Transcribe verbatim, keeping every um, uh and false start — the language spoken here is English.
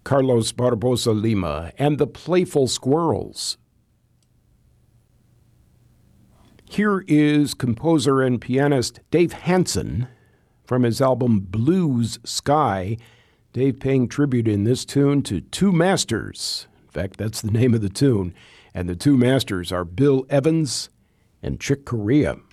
Carlos Barbosa Lima and the Playful Squirrels. Here is composer and pianist Dave Hansen from his album Blues Sky. Dave paying tribute in this tune to two masters. In fact, that's the name of the tune. And the two masters are Bill Evans and Chick Corea.